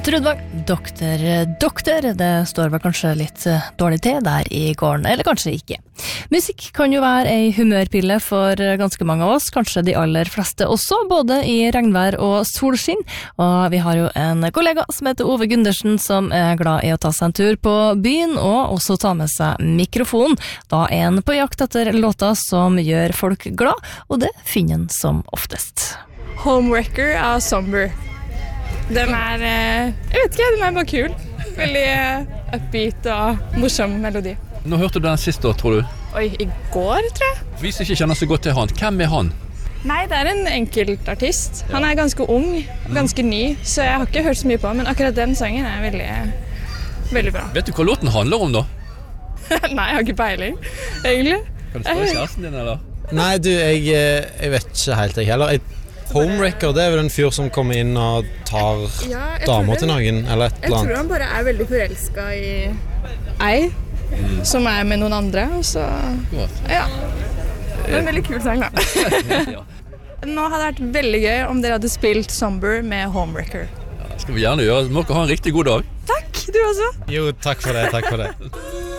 Trudvang, doktor, det står vel kanskje litt dårlig til der i gården, eller kanskje ikke. Musikk kan jo være ei humørpille for ganske mange av oss, kanskje de aller fleste også, både i regnvær og solskinn. Og vi har jo en kollega som heter Ove Gundersen, som er glad i å ta seg en tur på byen, og også ta med seg mikrofonen. Da er han på jakt etter låter som gjør folk glad, og det finner han som oftest. Homewrecker av Somber. Den jeg vet ikke, den bare kul. Veldig upbeat og morsom melodi. Nå hørte du den sist da, tror du? Oi, i går, tror jeg. Vi som ikke kjenner så godt til han, hvem er han? Nei, det er en enkeltartist. Han er ganske ung, ganske ny, så jeg har ikke hørt så mye på, men akkurat den sangen er veldig, veldig bra. Vet du hva låten handler om da? Nei, jeg har ikke peiling, egentlig. Kan du spørre kjæresten din, eller? Nei, du, jeg vet ikke helt, jeg heller. Homewrecker, det er vel en fyr som kommer inn og tar damer til noen, eller et eller annet. Jeg tror han bare er veldig forelsket i ei, som er med noen andre, og så... Ja, det er en veldig kul sang da. Nå hadde det vært veldig gøy om dere hadde spilt Somber med Homewrecker. Ja, det skal vi gjerne gjøre. Må dere ha en riktig god dag. Takk, du også. Jo, takk for det.